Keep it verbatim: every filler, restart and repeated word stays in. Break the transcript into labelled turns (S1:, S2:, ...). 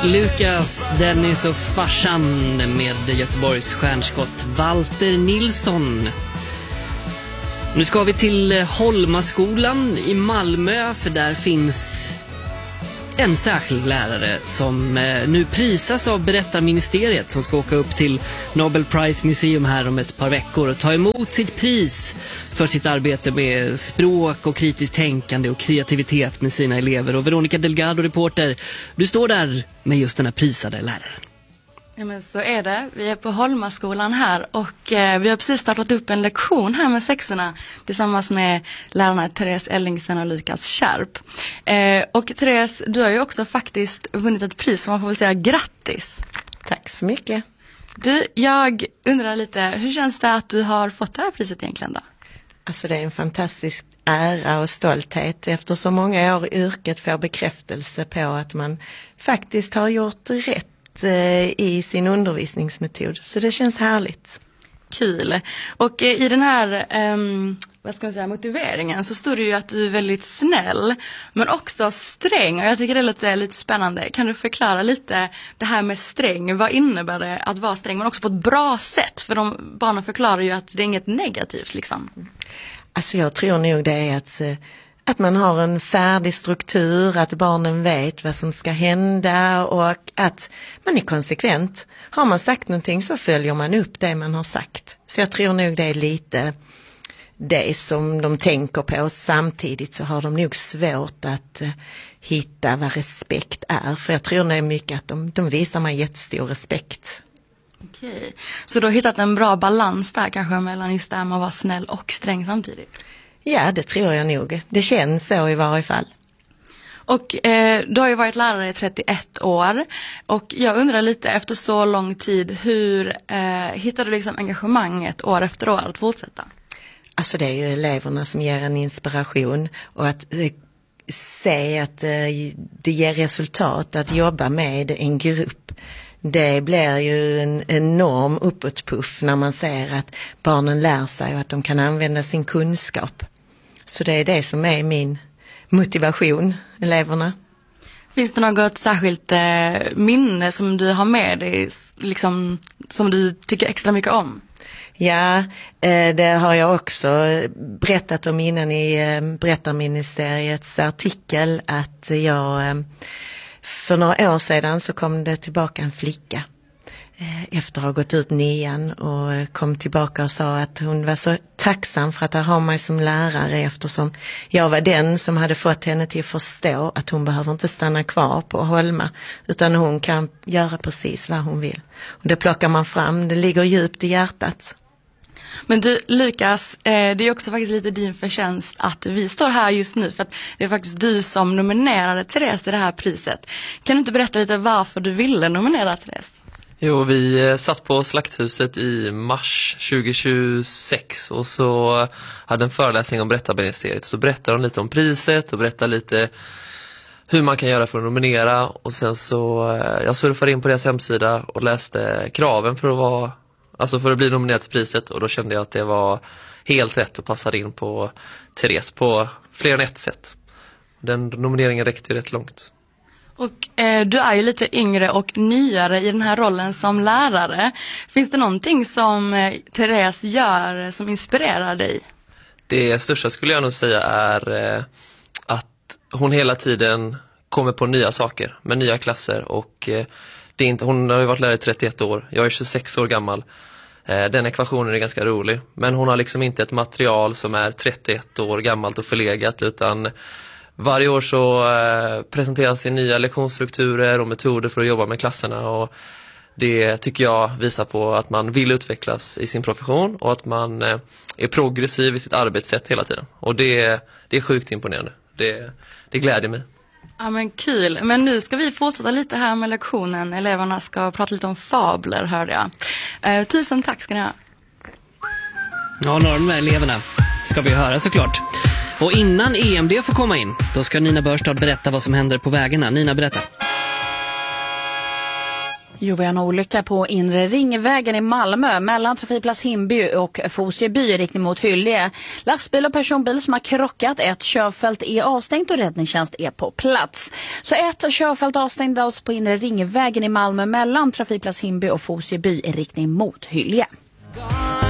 S1: Lukas, Dennis och farsan med Göteborgs stjärnskott Walter Nilsson. Nu ska vi till Holmaskolan i Malmö, för där finns en särskild lärare som nu prisas av Berättarministeriet, som ska åka upp till Nobel Prize Museum här om ett par veckor och ta emot sitt pris för sitt arbete med språk och kritiskt tänkande och kreativitet med sina elever. Och Veronica Delgado, reporter, du står där med just den här prisade läraren.
S2: Ja, men så är det. Vi är på Holmaskolan här och eh, vi har precis startat upp en lektion här med sexorna tillsammans med lärarna Therese Ellingsen och Lukas Kärp. Eh, och Therese, du har ju också faktiskt vunnit ett pris, som man får väl säga grattis.
S3: Tack så mycket.
S2: Du, jag undrar lite, hur känns det att du har fått det här priset egentligen då?
S3: Alltså det är en fantastisk ära och stolthet efter så många år i yrket, får bekräftelse på att man faktiskt har gjort rätt i sin undervisningsmetod. Så det känns härligt.
S2: Kul. Och i den här um, vad ska man säga, motiveringen så står det ju att du är väldigt snäll men också sträng, och jag tycker det är lite, lite spännande. Kan du förklara lite det här med sträng? Vad innebär det att vara sträng, men också på ett bra sätt? För de barnen förklarar ju att det är inget negativt liksom.
S3: Alltså jag tror nog det är att Att man har en färdig struktur, att barnen vet vad som ska hända och att man är konsekvent. Har man sagt någonting så följer man upp det man har sagt. Så jag tror nog det är lite det som de tänker på. Samtidigt så har de nog svårt att hitta vad respekt är. För jag tror nog mycket att de, de visar mig jättestor respekt.
S2: Okej, så du har hittat en bra balans där kanske mellan just det här med att vara snäll och sträng samtidigt?
S3: Ja, det tror jag nog. Det känns så i varje fall.
S2: Och eh, du har ju varit lärare i trettioett år. Och jag undrar lite, efter så lång tid, hur eh, hittar du liksom engagemanget år efter år att fortsätta?
S3: Alltså det är ju eleverna som ger en inspiration. Och att eh, se att eh, det ger resultat att jobba med en grupp. Det blir ju en enorm uppåtpuff när man ser att barnen lär sig och att de kan använda sin kunskap. Så det är det som är min motivation, eleverna.
S2: Finns det något särskilt eh, minne som du har med dig, liksom, som du tycker extra mycket om?
S3: Ja, eh, det har jag också berättat om innan i eh, Berättarministeriets artikel, att jag... Eh, För några år sedan så kom det tillbaka en flicka eh, efter att ha gått ut nian och kom tillbaka och sa att hon var så tacksam för att ha mig som lärare, eftersom jag var den som hade fått henne till att förstå att hon behöver inte stanna kvar på Holma, utan hon kan göra precis vad hon vill. Och det plockar man fram, det ligger djupt i hjärtat.
S2: Men du, Lukas, eh, det är också faktiskt lite din förtjänst att vi står här just nu, för att det är faktiskt du som nominerade Therese till det här priset. Kan du inte berätta lite varför du ville nominera Therese?
S4: Jo, vi satt på Slakthuset i mars tjugohundratjugosex och så hade en föreläsning om Berättarministeriet. Så berättade de lite om priset och berättade lite hur man kan göra för att nominera. Och sen så, jag surfade in på deras hemsida och läste kraven för att vara... Alltså för att bli nominerad till priset, och då kände jag att det var helt rätt och passade in på Therese på fler än ett sätt. Den nomineringen räckte ju rätt långt.
S2: Och eh, du är ju lite yngre och nyare i den här rollen som lärare. Finns det någonting som eh, Therese gör som inspirerar dig?
S4: Det största skulle jag nog säga är eh, att hon hela tiden kommer på nya saker med nya klasser, och eh, det är inte, hon har ju varit lärare i trettioett år, jag är tjugosex år gammal. Den ekvationen är ganska rolig, men hon har liksom inte ett material som är trettioett år gammalt och förlegat, utan varje år så presenteras det nya lektionsstrukturer och metoder för att jobba med klasserna, och det tycker jag visar på att man vill utvecklas i sin profession och att man är progressiv i sitt arbetssätt hela tiden, och det, det är sjukt imponerande. Det, det gläder mig.
S2: Ja, men kul. Men nu ska vi fortsätta lite här med lektionen. Eleverna ska prata lite om fabler, hörde jag. Eh, tusen tack ska ni ha.
S1: Ja, några av de här eleverna ska vi höra såklart. Och innan E M D får komma in, då ska Nina Börstad berätta vad som händer på vägarna. Nina, berätta.
S5: Jo, vi har en olycka på inre ringvägen i Malmö mellan trafikplats Himby och Fosieby i riktning mot Hyllie. Lastbil och personbil som har krockat. Ett körfält är avstängt och räddningstjänst är på plats. Så ett körfält avstängt alltså på inre ringvägen i Malmö mellan trafikplats Himby och Fosieby i riktning mot Hyllie.